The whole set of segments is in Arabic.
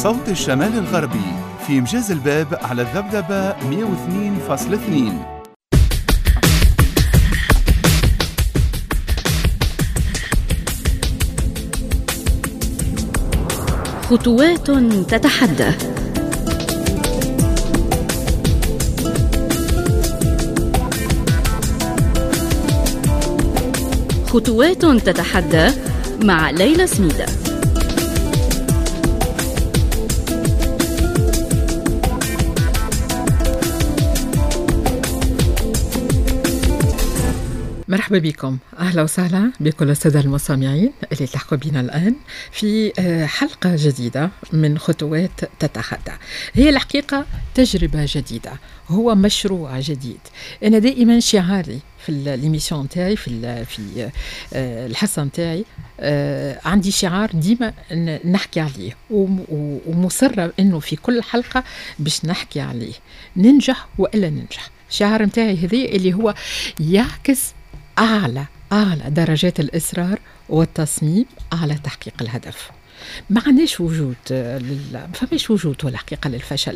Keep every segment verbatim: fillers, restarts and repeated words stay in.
صوت الشمال الغربي في مجاز الباب على الذبذبة مئة واثنين فاصلة اثنين. خطوات تتحدث. خطوات تتحدث مع ليلى سميدة. مرحبا بكم، أهلا وسهلا بكل السادة المستمعين اللي تلحقوا بنا الآن في حلقة جديدة من خطوات تتحدث. هي الحقيقة تجربة جديدة، هو مشروع جديد. أنا دائما شعاري في الإيميسيون تاعي في في الحصة تاعي عندي شعار ديما نحكي عليه ومصرة إنه في كل حلقة باش نحكي عليه، ننجح وإلا ننجح. شعار متاعي هذي اللي هو يعكس أعلى أعلى درجات الإصرار والتصميم على تحقيق الهدف. ما عنديش وجود لل... فماش وجود ولا حقيقة للفشل.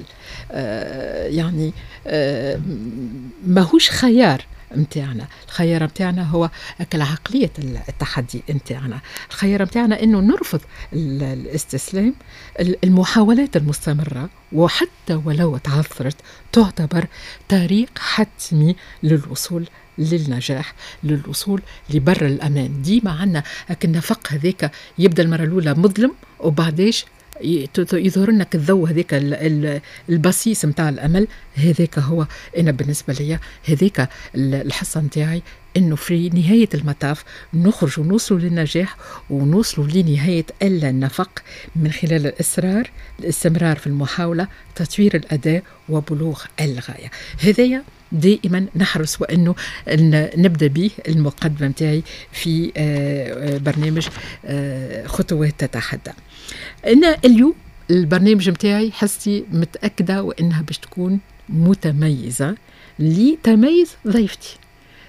آه يعني آه ماهوش خيار متاعنا. الخيار متاعنا هو كالعقلية التحدي متاعنا. الخيار متاعنا إنه نرفض الاستسلام. المحاولات المستمرة وحتى ولو تعثرت تعتبر طريق حتمي للوصول للنجاح، للوصول لبر الأمان. ديما عنا لكن النفق هذيك يبدأ المرة الأولى مظلم وبعديش يظهر لك الضوء هذيك البسيس متاع الأمل. هذيك هو أنا بالنسبة لي هذيك الحصة متاعي، إنه في نهاية المطاف نخرج ونوصلوا للنجاح ونوصلوا لنهاية إلا النفق من خلال الإصرار، الاستمرار في المحاولة، تطوير الأداء وبلوغ الغاية. هذايا دائما نحرص وأنه نبدأ به المقدمة متاعي في برنامج خطوات تتحدث. أنا اليوم البرنامج متاعي حسي متأكدة وأنها باش تكون متميزة لتميز ضيفتي.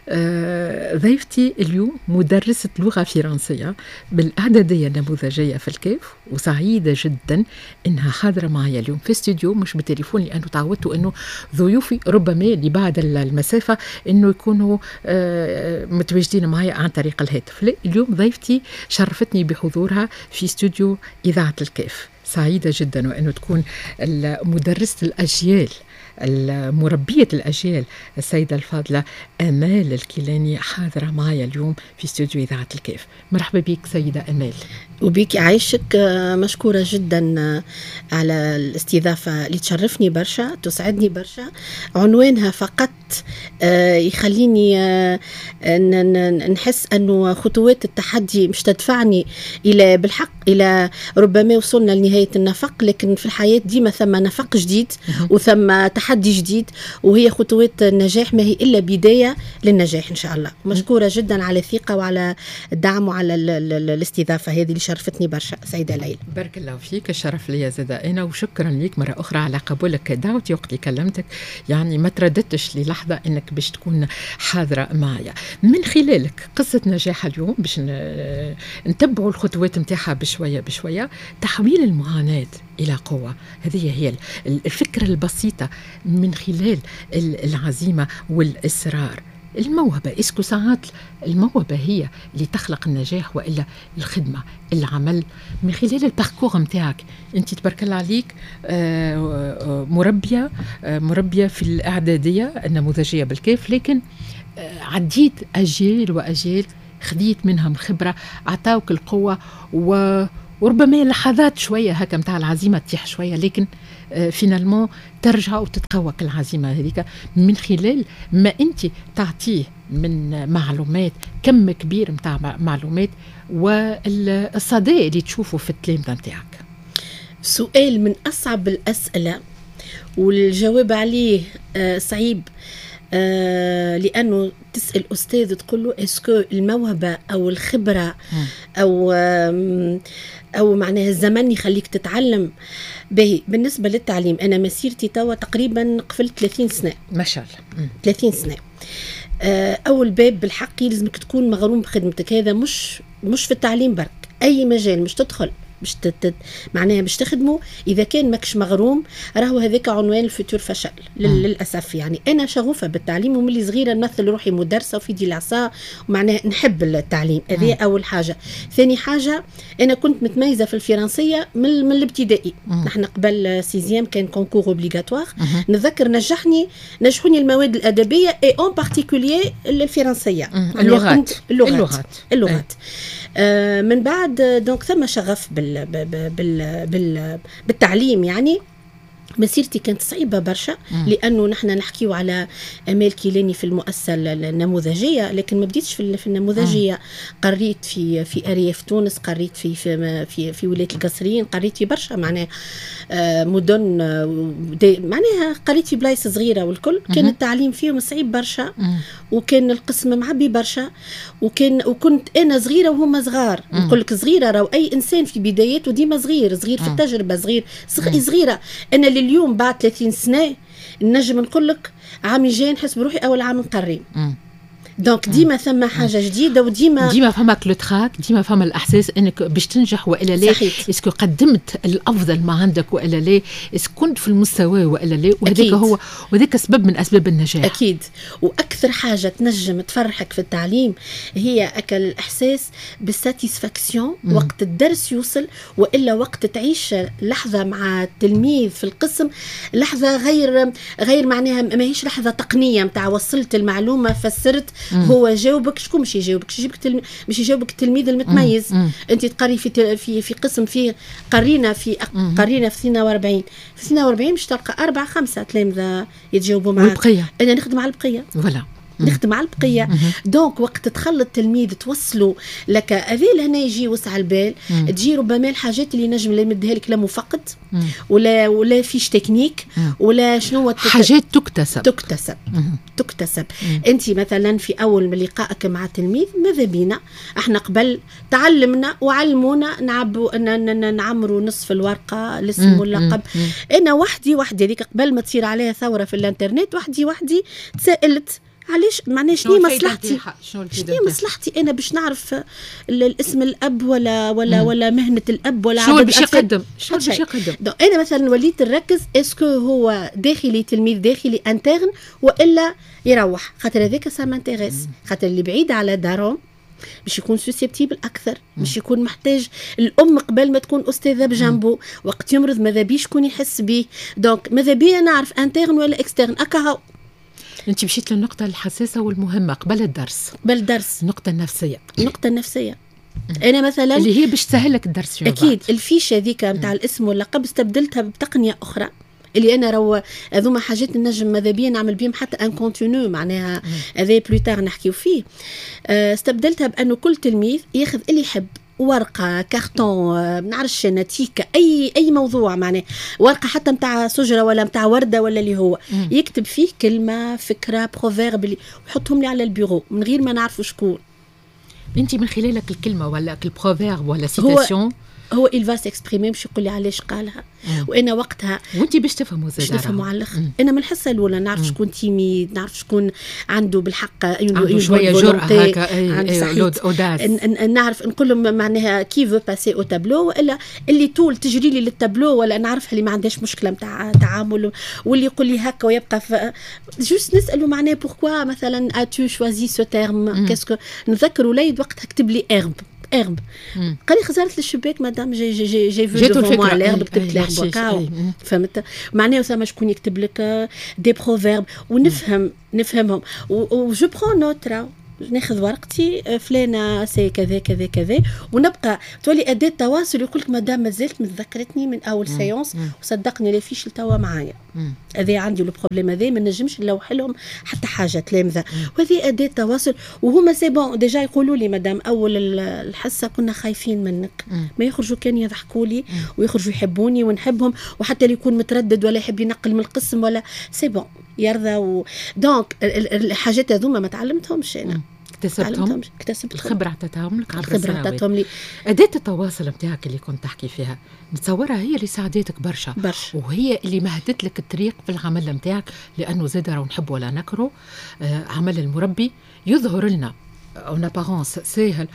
آه، ضيفتي اليوم مدرسة لغة فرنسية بالإعدادية النموذجية في الكيف، وسعيدة جدا إنها حاضرة معي اليوم في استوديو مش بالتليفون، لأنه تعودت إنه ضيوفي ربما لبعد المسافة إنه يكونوا آه متواجدين معي عن طريق الهاتف. لا، اليوم ضيفتي شرفتني بحضورها في استوديو إذاعة الكيف. سعيدة جدا وأنه تكون مدرسة الأجيال، مربية الأجيال، السيدة الفاضلة أمال الكيلاني حاضرة معي اليوم في استوديو إذاعة الكيف. مرحبا بك سيدة أمال. وبيك عايشك، مشكورة جدا على الاستضافة اللي تشرفني برشا، تسعدني برشا. عنوانها فقط يخليني نحس أنه خطوات التحدي مش تدفعني إلى بالحق إلى ربما وصلنا لنهاية النفق، لكن في الحياة ديما ثم نفق جديد وثم تحدي جديد، وهي خطوات النجاح ما هي إلا بداية للنجاح إن شاء الله. مشكورة جدا على الثقة وعلى الدعم وعلى الاستضافة هذه اللي شرفتني برشا سيدة ليلى. بارك الله فيك، الشرف لي زاد أنا، وشكرا لك مرة أخرى على قبولك دعوتي وقت اللي كلمتك. يعني ما ترددتش للحظة أنك باش تكون حاضرة معي. من خلالك قصة نجاح اليوم باش نتبعوا الخطوات متاعها بشوية بشوية. تحويل المعاناة إلى قوة، هذه هي الفكرة البسيطة من خلال العزيمة والإصرار. الموهبة، اسكو ساعات الموهبة هي اللي تخلق النجاح وإلا الخدمة، العمل من خلال الباركور متاعك. انت تبارك الله عليك مربية مربية في الإعدادية النموذجية بالكيف، لكن عديت أجيال وأجيال، خديت منها من خبرة، عطاوك القوة و وربما لحظات شوية هكا متاع العزيمة تيح شوية، لكن فينالمون ترجع وتتقوك العزيمة هذيك من خلال ما أنت تعطيه من معلومات، كم كبير متاع معلومات، والصداء اللي تشوفه في التلامذة متاعك. سؤال من أصعب الأسئلة والجواب عليه صعيب، آه لأنه تسأل أستاذ تقول له اسكو الموهبة أو الخبرة أو أو معناها الزمن يخليك تتعلم به. بالنسبة للتعليم أنا مسيرتي توا تقريبا قفل ثلاثين سنة ما شاء الله. ثلاثين سنة. آه أول باب بالحق لازمك تكون مغروم بخدمتك. هذا مش مش في التعليم برك، أي مجال مش تدخل باش تت... معناها باش تخدموا اذا كان ماكش مغروم راهو هذاك عنوان الفوتور فشل لل... للاسف. يعني انا شغوفه بالتعليم وملي صغيره نمثل روحي مدرسه وفي دي العصا ومعناها نحب التعليم. هذه اول حاجه. ثاني حاجه انا كنت متميزه في الفرنسيه من, من الابتدائي. نحن قبل سيزيام كان كونكور اوبليغاتوار. نتذكر نجحني نجحوني المواد الادبيه اي اون بارتيكولير الفرنسيه اللغات اللغات اللغات, اللغات. آه من بعد دونك ثم شغف بال بال بال بال بالتعليم. يعني مسيرتي كانت صعيبة برشا لأنه نحن نحكيو على أمال كيلاني في المؤسسة النموذجية، لكن ما بديتش في في النموذجية. قريت في في أرياف تونس، قريت في في في, في ولاية القصريين، قريت في برشا معناها مدن معناها قريت في بلايص صغيرة والكل. كان التعليم فيهم صعيب برشا وكان القسم معبي برشا وكان وكنت أنا صغيرة وهم صغار. نقول لك صغيرة راهو أي إنسان في بداياته ديما صغير صغير في التجربة صغير صغيرة. أنا اليوم بعد ثلاثين سنة نجم نقول لك عامي جاي نحس بروحي أول عام نقري. دونك ديما ثم حاجه جديده وديما ديما فماك لو تراك، ديما فما الاحساس انك باش تنجح والا لا، اسكو قدمت الافضل ما عندك والا لا، اسكو كنت في المستوى والا لا. وهذاك هو وهذاك سبب من اسباب النجاح اكيد. واكثر حاجه تنجم تفرحك في التعليم هي اكل الاحساس بالساتيسفاكسيون وقت الدرس يوصل، والا وقت تعيش لحظه مع التلميذ في القسم، لحظه غير غير معناها ماهيش لحظه تقنيه نتاع وصلت المعلومه فسرت مم. هو جاوبك. شكون مش يجاوبك؟ مش يجيبك تلميذ مش يجاوبك التلميذ المتميز. مم. انت تقري في في في قسم فيه قرينا في مم. قرينا في اثنين وأربعين في اثنين وأربعين مش تلقى أربعة خمسة تلامذة يتجاوبوا معك. والبقية انا نخدم على البقيه فوالا نخدم على البقيه. دونك وقت تخلط التلميذ توصلوا لك هذه لهنا يجي وسع البال. مم. تجي ربما الحاجات اللي نجم اللي يمدها لك لا مفقد مم. ولا ولا فيش تكنيك مم. ولا شنو تك... حاجات تكتسب تكتسب مم. تكتسب. انت مثلا في اول من لقائك مع التلميذ ماذا بينا احنا قبل تعلمنا وعلمونا نعبوا ان نعمروا نصف الورقه الاسم واللقب. انا وحدي وحدي هذيك قبل ما تصير عليها ثوره في الانترنت وحدي وحدي تسائلت علاش معناه شنو مصلحتي شنو مصلحتي انا باش نعرف الاسم الاب ولا ولا مم. ولا مهنه الاب ولا شنو باش يقدم شنو باش يقدم. انا مثلا وليت نركز اسكو هو داخلي تلميذ داخلي انترن والا يروح، خاطر هذاك سا مانتيريس، خاطر اللي بعيد على دارهم باش يكون سوسيبتيبل اكثر، باش يكون محتاج الام قبل ما تكون استاذه بجنبه وقت يمرض ماذا بيه شكون يحس به. دونك ماذا بيه نعرف انترن ولا اكسترن. اكا انت مشيت للنقطه الحساسه والمهمه قبل الدرس قبل الدرس النقطه النفسيه النقطه النفسيه انا مثلا اللي هي باش تسهل لك الدرس. اكيد الفيشه هذيك نتاع الاسم واللقب استبدلتها بتقنيه اخرى اللي انا رو هذوما حاجات نجم ماذا بيا نعمل بيهم حتى ان كونتينيو معناها هذا بلوتار نحكيو فيه. استبدلتها بانه كل تلميذ ياخذ اللي يحب ورقه كارتون ما نعرفش نتيكه اي اي موضوع معناه ورقه حتى نتاع شجره ولا نتاع ورده ولا اللي هو مم. يكتب فيه كلمه فكره بروفيرب ويحطهم لي على البيرو من غير ما نعرفوا شكون. انت من خلالك الكلمه ولا البروفيرب ولا سيتاسيون هو il va s'exprimer مش يقول لي علاش قالها. مم. وانا وقتها وانت باش تفهموا زاد باش نفهموا على الاخر. انا من الحصه الاولى نعرف شكون تيميد، نعرف شكون عنده بالحق عنده شويه جرأه هكا اي نعرف نقول لهم معناها كي فو باسي او تابلو، والا اللي طول تجري لي للتابلو ولا نعرفها اللي ما عندهاش مشكله نتاع تعامل، واللي يقول لي هكا ويبقى ف... جوست نساله معناها بوركوا مثلا اتو شوازي سو تيرم كاسكو. نذكر وليد وقتها كتب لي ارب ارب قال لي خزرت للشباك مدام جي جي جي جي فيو دو موا الارب كتبت لي هكا فهمت معناها ثما شكون يكتب لك دي بروفيرب ونفهم نفهمهم و جو برون نوت راو ناخذ ورقتي فلانه سي كذا كذا كذا ونبقى تولي اداه تواصل. يقول لك مدام مازالت متذكرتني من اول سيونس وصدقني لا فيش توا معايا هذا عندي لو بروبليم هذا ما نجمش نلوح لهم حتى حاجه تلامذه وهذه اداه تواصل وهما سي بون ديجا يقولوا لي مدام اول الحصه كنا خايفين منك ما يخرجوا كان يضحكوا لي ويخرجوا يحبوني ونحبهم وحتى اللي يكون متردد ولا يحب ينقل من القسم ولا سي بون يرضى و... دونك الحاجات هذوما ما تعلمتهمش انا اكتسبتهم اكتسبت الخبره عطاتهم لك عبر الخبره عطاتهم لي. اداه التواصل نتاعك اللي كنت تحكي فيها نتصورها هي اللي ساعدتك برشا برشا وهي اللي مهدت لك الطريق في العمل نتاعك، لانه زاد راهو نحب ولا نكره آه عمل المربي يظهر لنا اون ابارونس ساهل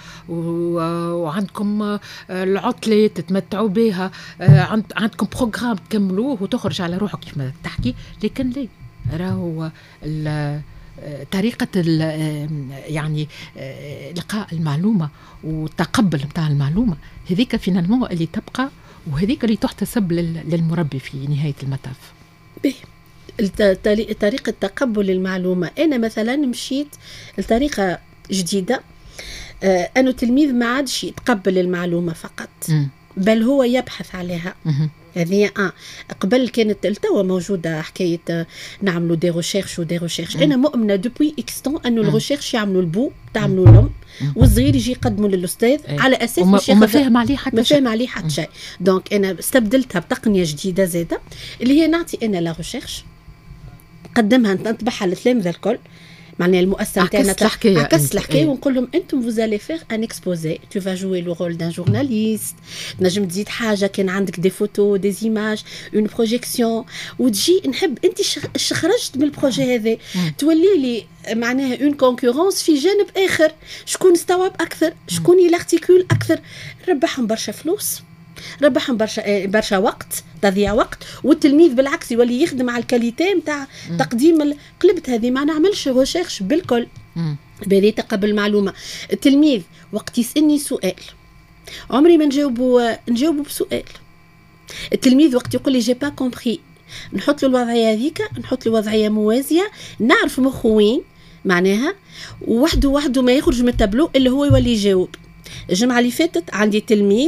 وعندكم العطلات تتمتعوا بها، عندكم بروجرام تكملوه وتخرج على روحك كيف ما تحكي، لكن لا راهو طريقة يعني لقاء المعلومة والتقبل متاع المعلومة هذيك فينالمون اللي تبقى، وهذيك اللي تحتسب للمربي في نهاية المطاف. به طريقة تقبل المعلومة، أنا مثلا مشيت لطريقة جديدة، آه أنه تلميذ ما عادش يتقبل المعلومة فقط م. بل هو يبحث عليها. م. هذه آه. قبل كانت التوا موجودة حكاية نعملوا دي ريشيرش ودي ريشيرش. أنا مؤمنة دوبوي إكستون أنه الريشيرش يعملوا البو تعملوا لهم والصغير يجي يقدموا للأستاذ أي. على أساس وما, وما فاهم عليه حتى ما فاهم عليه حتى شيء. دونك أنا استبدلتها بتقنية جديدة زادة اللي هي نعطي أنا لا ريشيرش نقدمها نطبعها للتلامذة الكل، معناها المؤسسة نتاعنا عكس الحكايه ونقول لهم انتم vous allez faire un exposé, tu vas jouer le rôle d'un journaliste، تنجم تزيد حاجه كان عندك دي فوتو دي زيماج اون بروجيكسيون، وتجي نحب انت خرجت من البروجي هذا تولي لي معناها اون كونكورونس في جانب اخر، شكون استوعب اكثر، شكون يلارتيكول اكثر، ربحهم برشا فلوس، ربحهم برشا برشا وقت، تضيع وقت، والتلميذ بالعكس يولي يخدم على الكاليتي نتاع تقديم قلبت هذه ما نعملش ريشيرش بالكل. بهذه تقبل المعلومه. التلميذ وقت يسالني سؤال عمري ما نجاوبه نجاوبه بسؤال. التلميذ وقت يقول لي جي با كومبري نحط له الوضعيه هذيك، نحط له وضعيه موازيه، نعرف مخه وين معناها، وحده وحده ما يخرج من التابلو اللي هو يولي يجاوب. الجمعه اللي فاتت عندي تلميذ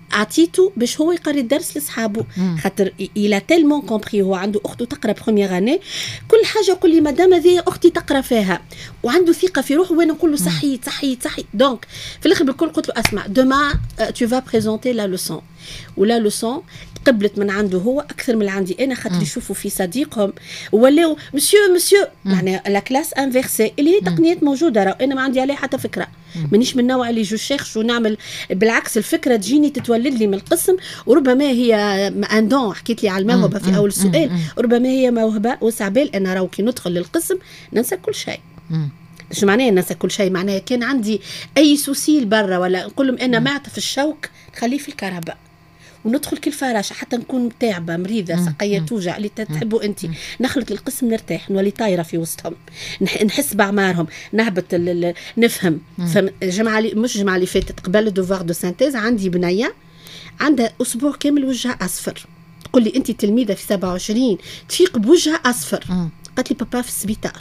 عطيته باش هو يقري الدرس لصحابه، خاطر إلى تيلمون كومبري، هو عنده أخته تقرأ بروميير اني، كل حاجة يقول لي مدام هذه أختي تقرأ فيها، وعنده ثقة في روحه، وأنا نقول له صحيت صحيت صحيت. دونك في الآخر بالكل قلت له اسمع دوما tu vas présenter la leçon، ولا لوسون قبلت من عنده هو اكثر من عندي انا، خاطر يشوفوا في صديقهم ولاو مسيو مسيو معناها لا كلاس انفيرسي اللي هي تقنيات موجوده، راه انا ما عندي عليها حتى فكره، مانيش من النوع اللي جو شيرش ونعمل، بالعكس الفكره تجيني تتولد لي من القسم، وربما هي ان دون، حكيت لي على الموهبه في اول السؤال، ربما هي موهبه وسعبال انا راهو كي ندخل للقسم ننسى كل شيء. ايش معناه ننسى كل شيء؟ معناها كان عندي اي سوسيل برا ولا نقول لهم انا معطف الشوك خليه في الكهرباء، وندخل كل فراشة حتى نكون تعبة مريضة سقية توجع اللي تحبوا انت، نخلط القسم نرتاح، نولي طايرة في وسطهم، نحس بعمارهم، نهبط نفهم. فجمعة مش جمعة اللي فاتت قبل الدوفوار دو سانتيز عندي بنية عندها أسبوع كامل وجهها أصفر، تقول لي أنت تلميذة في سبعة وعشرين تفيق بوجهها أصفر، قالت لي بابا في السبيطار.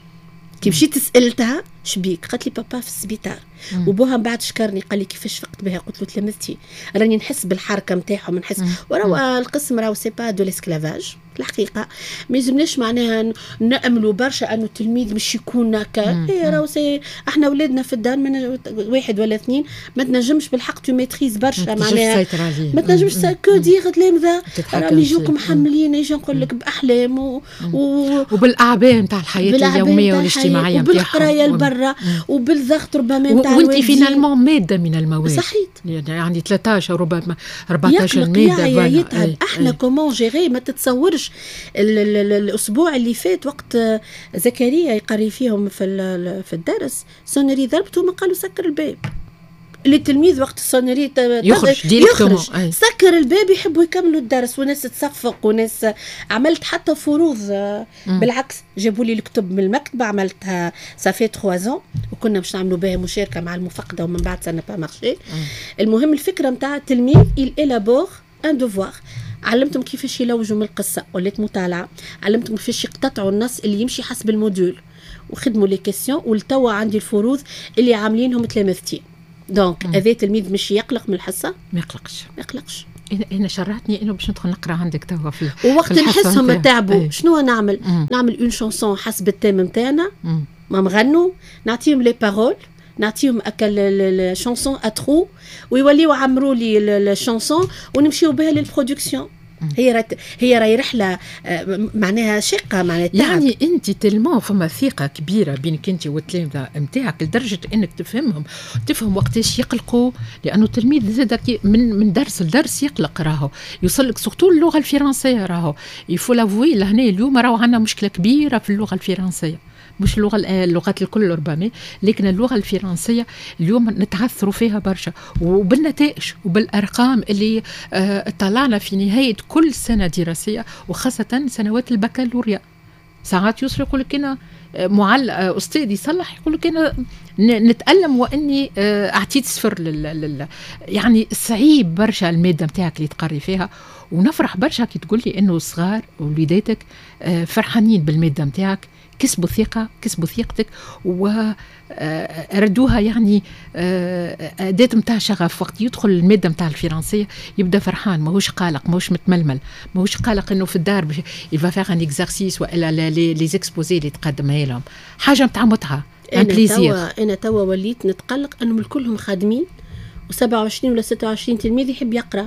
كي مشيت سألتها شبيك؟ قالت لي بابا في السبيطار. وبوها بعد شكرني قال لي كيفاش فقت بها؟ قلت له تلمذتي راني نحس بالحركه نتاعهم، نحس وراه القسم راهو سي با دو لاسكلافاج الحقيقه، ما يلزمناش معناها ناملوا برشا انه التلميذ مش يكون هكا، اي راهو سي احنا ولادنا في الدار من واحد ولا اثنين ما تنجمش بالحق تو ميتريز برشا معناها، ما تنجمش كو دير تلامذه راهم يجوكم محملين، يجي نقول لك باحلام و... و... وبالاعباء نتاع الحياه اليوميه والاجتماعيه نتاعهم، وبالقرايه لبرا وبالضغط ربما نتاع وانت فينالمون ماده من المواد صحيت، يعني ثلاثة عشر ربما أربعة عشر ماده يتعب. احنا كومون جيري ما تتصورش ال ال الاسبوع اللي فات وقت زكريا يقري فيهم في في الدرس سونري ضربته ما قالوا سكر الباب، اللي التلميذ وقت السونري يخرج, يخرج سكر الباب يحبوا يكملوا الدرس، وناس تصفق وناس عملت حتى فروض مم. بالعكس جابوا لي الكتب من المكتبه عملتها صافي ثلاثة ans وكنا باش نعملوا بها مشاركه مع المفقده ومن بعد سنه با مارشي. المهم الفكره نتاع التلميذ il élabore un devoir، علمتهم كيفاش يلوجوا من القصه ولات مطالعه، علمتهم كيفاش يقتطعوا النص اللي يمشي حسب الموديول، وخدموا لي كيسيون، والتوا عندي الفروض اللي عاملينهم تلامذتي. دونك هذا تلميذ مش يقلق من الحصه، ما يقلقش ما يقلقش. انا شرعتني انه باش ندخل نقرا عندك توا في ووقت نحسهم تعبوا شنو نعمل؟ مم. نعمل اون شانسون حسب التيم نتاعنا، ما نغنوا، نعطيهم لي بارول، نعطيهم اكل الشانسون اترو، ويوليو عمروا لي الشانسون ونمشيو بها للبرودكسيون. هي رت... هي راهي رحله معناها شقه معناها تعب. يعني انت تلمون فما ثقه كبيره بينك انت والتلامذه نتاعك لدرجه انك تفهمهم، تفهم وقتاش يقلقوا، لانه التلميذ زاد من من درس لدرس يقلق، راهو يوصل لك سورتو اللغه الفرنسيه، راهو يفو لافوي لهنا اليوم راهو عندنا مشكله كبيره في اللغه الفرنسيه، مش اللغة اللغات الكل ربما، لكن اللغة الفرنسية اليوم نتعثروا فيها برشا، وبالنتائج وبالأرقام اللي طلعنا في نهاية كل سنة دراسية، وخاصة سنوات البكالوريا. ساعات يوصل يقول لك أنا معل أستاذ يصلح يقول لك أنا نتألم وإني أعطيت صفر لل... لل... يعني صعيب برشا المادة متاعك اللي تقري فيها. ونفرح برشا كي تقول لي إنه صغار وليداتك فرحانين بالمادة متاعك، كسبوا ثقة، كسبوا ثقتك، وردوها يعني أداة متاع شغف. وقت يدخل المادة متاع الفرنسية يبدأ فرحان، ماهوش قلق، ماهوش متململ، ماهوش قلق إنه في الدار يبا فاغ ان اكزارسيس ولا لي زيكسبوزي اللي تقدمها لهم، حاجة متاع متعة. أنا توا أنا توا وليت نتقلق أنهم الكلهم خادمين وسبعة وعشرين ولا ستة وعشرين تلميذ يحب يقرأ.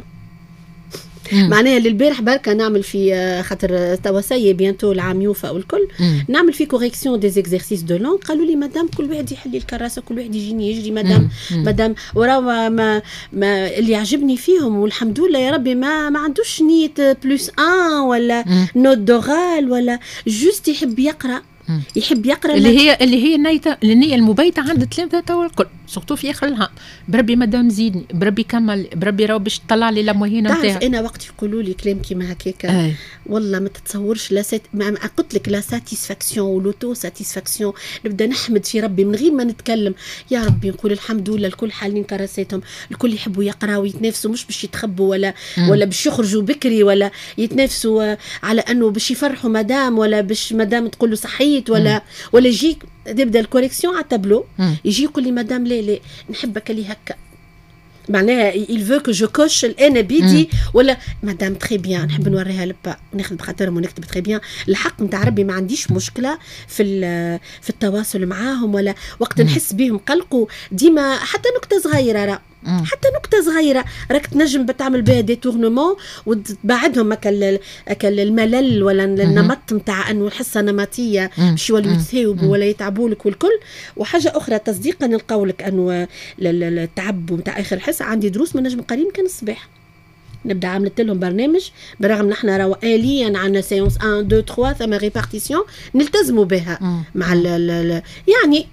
معناها للبارح بركة نعمل في خاطر توا سي بيانتو العام يوفا والكل مم. نعمل في كوريكسيون دي زيكزارسيس دو لونغ. قالوا لي مدام كل واحد يحل الكراسة، كل واحد يجيني يجري مدام مم. مدام ورا ما, ما, ما اللي يعجبني فيهم والحمد لله يا ربي ما ما عندوش نية بلوس ان ولا مم. نوت دوغال ولا جوست يحب يقرأ مم. يحب يقرا اللي هي اللي هي النية النية المبيتة عند التلامذة توا الكل، سورتو في اخر العام. بربي مدام زيدني، بربي كمل، بربي راهو باش تطلع لي لموهينه نتاعي. تعرف انا وقت يقولوا لي كلام كيما هكاكا والله ما تتصورش لا سات... ما قلت لك لا ساتيسفاكسيون ولوتو ساتيسفاكسيون. نبدا نحمد في ربي من غير ما نتكلم، يا ربي نقول الحمد لله الكل حالين كراساتهم، الكل يحبوا يقراوا ويتنافسوا، مش باش يتخبوا ولا مم. ولا باش يخرجوا بكري ولا يتنافسوا على انه باش يفرحوا مدام ولا باش مدام تقول له صحيت ولا مم. ولا يجيك تبدا الكوريكسيون على التابلو يجي يقول لي مدام لا لا نحبك اللي هكا، معناها il veut que je coche انا بيدي ولا مدام تري بيان نحب نوريها لبا ناخذ بخاطرهم ونكتب تري بيان. الحق نتاع ربي ما عنديش مشكله في في التواصل معاهم ولا وقت نحس بهم قلقوا ديما حتى نكته صغيره راه حتى نكته صغيره راك تنجم بتعمل بها دي تورنمون وتبعدهم اكل اكل الملل ولا النمط نتاع انه الحصه نمطيه باش يولوا يتثاوبوا ولا يتعبوا لك والكل. وحاجه اخرى تصديقا نقولك انه التعب نتاع اخر حصه عندي دروس ما نجم قريب كان الصباح نبدا عملت لهم برنامج برغم نحن راهو آليا عندنا سيونس واحد اثنين ثلاثة ثم ريبارتيسيون نلتزموا بها مع ال ال يعني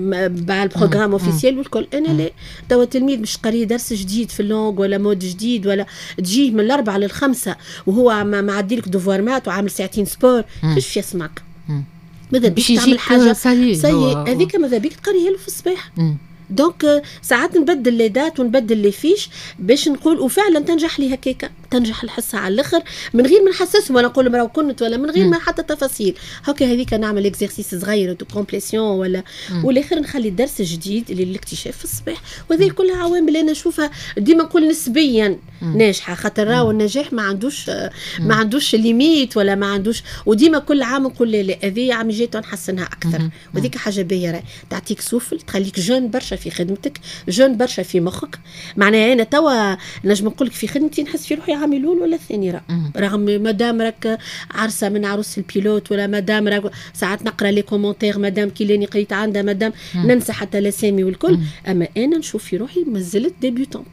مع البروغرام اوفيسيال والكل. انا لا توا التلميذ مش قاري درس جديد في اللونغ ولا مود جديد ولا تجيه من الاربعه للخمسه وهو معدي لك دوفوار مات وعامل ساعتين سبور كيفاش يسمعك ماذا باش تعمل حاجه سيء هذيك ماذا بيك تقريها له في الصباح. دونك ساعات نبدل لي دات ونبدل لي فيش باش نقول وفعلا تنجح لي هكاكا تنجح الحصه على الاخر من غير ما نحسسهم ولا نقول لهم راهو كنت ولا من غير ما حتى تفاصيل هكا. هذيك نعمل اكزرسيس صغير تو كومبليسيون ولا والاخر نخلي الدرس الجديد اللي الاكتشاف في الصباح. وهذه كلها عوامل انا نشوفها ديما نقول نسبيا ناجحه خاطر راهو النجاح ما عندوش ما عندوش ليميت ولا ما عندوش. وديما كل عام نقول لا هذه عام جيت نحسنها اكثر وهذيك حاجه باهيه تعطيك سوفل تخليك جون برشا في خدمتك جون برشا في مخك. معناها انا توا نجم نقول لك في خدمتي نحس في روحي عامل الاول ولا الثاني راه رغم مادام راك عرسه من عروس البيلوت ولا مادام راك ساعات نقرا لي كومونتير مادام كيلاني قريت عندها مادام ننسى حتى الاسامي والكل. اما انا نشوف في روحي مازلت ديبيوتونت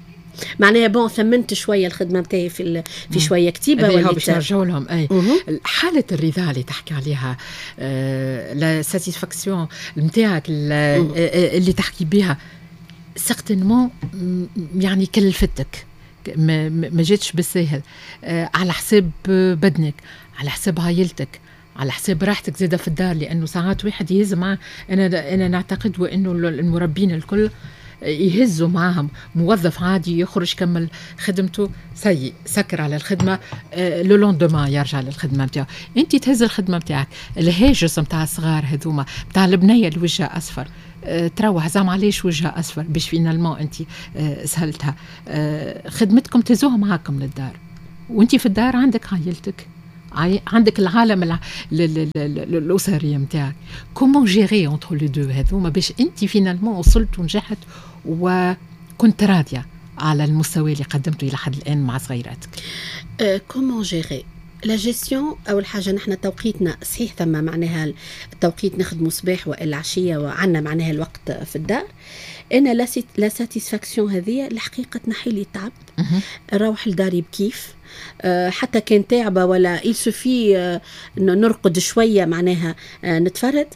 معناها بون ثمنت شويه الخدمه نتاعي في في شويه كتيبه ولا باش نرجعوا لهم. اي حاله الرضا اللي تحكي عليها آه لا ساتيسفاكسيون نتاعك اللي تحكي بها سيغتينمون يعني كلفتك ما, ما جاتش بالسهل آه على حساب بدنك على حساب عائلتك على حساب راحتك زاده في الدار. لانه ساعات واحد يهز معاه انا انا نعتقد وانه المربين الكل يهزوا معهم موظف عادي يخرج كمل خدمته سيء سكر على الخدمه آه لو لوندوما يرجع للخدمه نتاعو. انت تهز الخدمه نتاعك الهاجس نتاع الصغار هذوما نتاع البنيه اللي وجهها اصفر آه تروح زعما علاش وجهها اصفر باش فينالمون انت آه سهلتها آه خدمتكم تهزوها معاكم للدار وانت في الدار عندك عائلتك عندك العالم الأسرية متاعك. كومون جيري انتر لي دو هذوما باش انت فينالمون وصلت ونجحت وكنت راضيه على المستوى اللي قدمته الى حد الان مع صغيراتك. كومون جيري لا جيستيون اول حاجه نحن توقيتنا صحيح ثم معناها التوقيت نخدموا صباح والا عشيه وعندنا معناها الوقت في الدار. انا لا سيت لا ساتيسفاكسيون هذه الحقيقه تنحي لي التعب، نروح لداري بكيف. أه حتى كان تعبه ولا يسوفي أه نرقد شويه معناها أه نتفرد.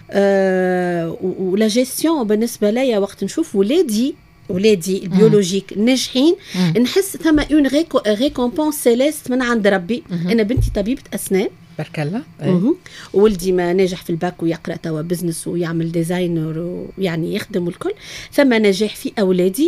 أه ولا جيستيون بالنسبه ليا وقت نشوف ولادي ولادي البيولوجيك ناجحين نحس ثم اون ريكومبونس سيليست من عند ربي. مم. انا بنتي طبيبه اسنان بارك الله، وولدي ما ناجح في الباك ويقرا توا بزنس ويعمل ديزاينر ويعني يخدم والكل. ثم نجاح في اولادي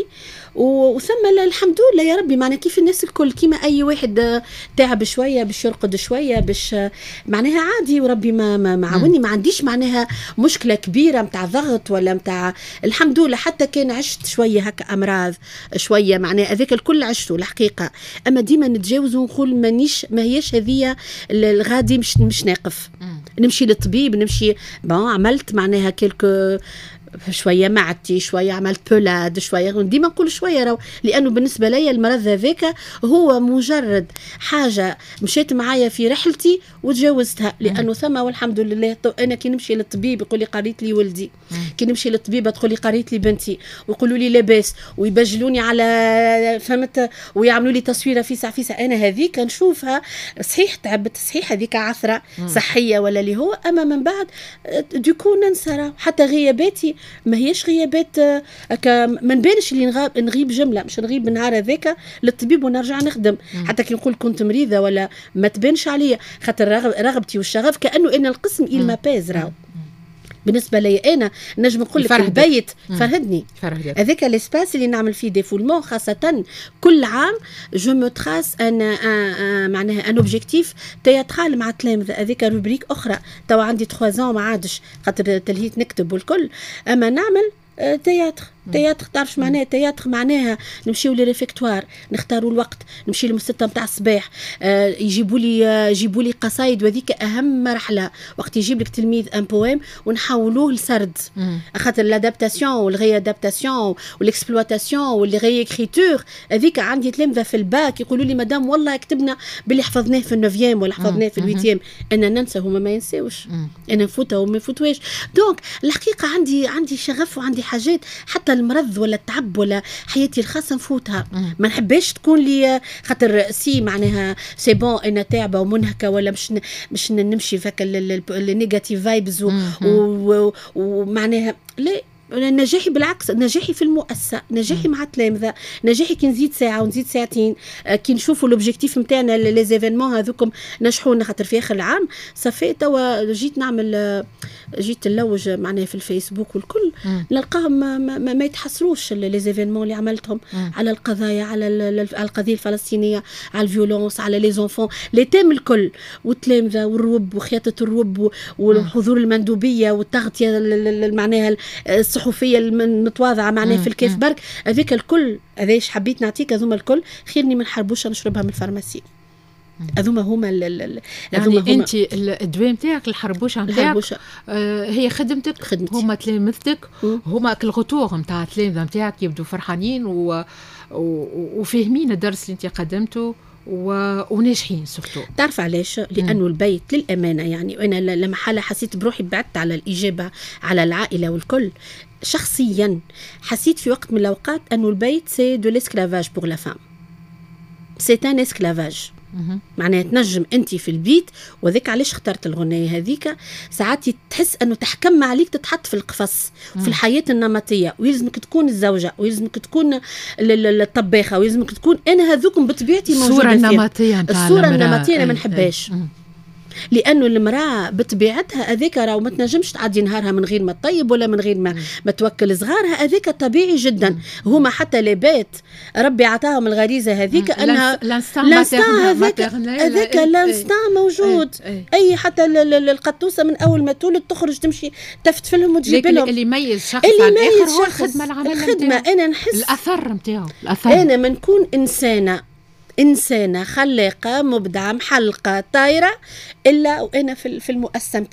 وثم الحمد لله يا ربي معنا كيف الناس الكل كيما اي واحد تعب شويه باش يرقد شويه باش معناها عادي وربي ما ما معاوني. ما عنديش معناها مشكله كبيره متاع ضغط ولا متاع الحمد لله. حتى كان عشت شويه هكا امراض شويه معناها هذاك الكل عشته الحقيقه. اما ديما نتجاوز ونقول مانيش ما هيش هذه الغادي مش مش ناقف. نمشي للطبيب نمشي بون عملت معناها كيلكو شويه معدتي شويه عملت بولاد شويه ديما نقول شويه راو لانه بالنسبه لي المرض هذاك هو مجرد حاجه مشيت معايا في رحلتي وتجاوزتها. لانه ثم والحمد لله انا كي نمشي للطبيب يقول لي قريت لي ولدي، كي نمشي للطبيبه تقول لي قريت لي بنتي ويقولوا لي لاباس ويبجلوني على فهمت ويعملوا لي تصويره في ساعه في ساعه. انا هذيك نشوفها صحيح تعبت صحيح هذيك عثره صحيه ولا اللي هو. اما من بعد دوكو ننسى حتى غياباتي ما هيش غيابات ما نبانش اللي نغاب نغيب جمله مش نغيب نهار هذاك للطبيب ونرجع نخدم. حتى كي نقول كنت مريضه ولا ما تبانش عليا خاطر رغبتي والشغف كانه ان القسم إل ما باز راو. بالنسبه لي انا نجم نقول لك البيت فرهدني هذاك الاسباس اللي نعمل فيه ديفولمون خاصه كل عام جو مو تراس ان معناها ان اوبجيكتيف تياترال مع التلامذه. هذيك روبريك اخرى توا عندي ثلاثة ans ما عادش خاطر تلهيت نكتب والكل. اما نعمل تياتر تياتر تعرفش معناها تياتر معناها نمشيو للريفكتوار نختاروا الوقت نمشي للمستة متاع الصباح. آه يجيبوا لي آه يجيبوا لي قصايد وذيك اهم مرحله وقت يجيب لك تلميذ ان بويم ونحولوه لسرد. خاطر لادابتاسيون والغي ادابتاسيون والاكسبلواتاسيون واللي غي اكريتور هذيك عندي تلامذه في الباك يقولوا لي مدام والله كتبنا باللي حفظناه في النوفيام ولا حفظناه في الويتيام. انا ننسى هما ما ينساوش انا نفوتها وما يفوتوش. دونك الحقيقه عندي عندي شغف وعندي حاجات حتى المرض ولا التعب ولا حياتي الخاصه نفوتها. ما نحبش تكون لي خاطر سي معناها سي بون انا تعبه ومنهكه ولا مش مش نمشي فك النيجاتيف فايبز ومعناها لا. نجاحي بالعكس نجاحي في المؤسسه نجاحي مع التلامذه نجاحي كي نزيد ساعه ونزيد ساعتين كي نشوفوا لوبجيكتيف نتاعنا لي زيفينمون هذوكم نجحونا خاطر في اخر العام صافي. توا جيت نعمل جيت نلوج معناها في الفيسبوك والكل نلقاهم ما, ما, ما يتحصروش لي زيفينمون اللي عملتهم مم. على القضايا على على القضيه الفلسطينيه على الفيولونس على لي زونفون لي تيم الكل والتلامذه والروب وخياطه الروب والحضور المندوبيه والتغطيه معناها الصحفيه المتواضعه معناها في الكيف برك هذيك الكل هذاش حبيت نعطيك هذوما الكل خيرني من حربوشه نشربها من الفارماسي. هذوما هما ال يعني انت الدواء نتاعك الحربوشه نتاعك آه هي خدمتك خدمتي. هما تلامذتك هما الغطور نتاع التلامذه نتاعك يبدو فرحانين و... و... وفاهمين الدرس اللي انت قدمته و... وناجحين سورتو. تعرف علاش؟ لانه البيت للامانه يعني انا لما حاله حسيت بروحي بعدت على الاجابه على العائله والكل. شخصيا حسيت في وقت من الاوقات انه البيت سي دو ليسكلافاج بور لا فام سي ان اسكلافاج. معناها تنجم انت في البيت وذيك علاش اخترت الغنية هذيك. ساعات تحس انه تحكم عليك تتحط في القفص في الحياة النمطية ويلزمك تكون الزوجة ويلزمك تكون الطباخة ويلزمك تكون انا هذوكم بطبيعتي موجودة. الصورة النمطية الصورة النمطية انا ما نحبهاش لانه المراه بطبيعتها هذيك راه ما تنجمش تعدي نهارها من غير ما تطيب ولا من غير ما, ما توكل صغارها. هذيك طبيعي جدا. هما حتى لبات ربي عطاهم الغريزه هذيك انها لانستان هذيك هذيك لانستان موجود. اي حتى القطوسه من اول ما تولد تخرج تمشي تفتفلهم وتجيب لهم. اللي يميز شخص على الاخر هو الخدمه العمل الخدمه. انا نحس الاثر نتاعو الاثر. انا ما نكون انسانه إنسانة خلاقة مبدعة محلقة طايرة إلا وأنا في المؤسسة